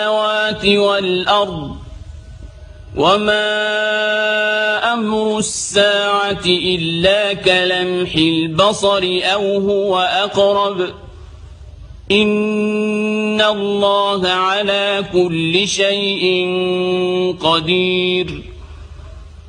السماوات والأرض وما أمر الساعة إلا كلمح البصر أو هو أقرب إن الله على كل شيء قدير.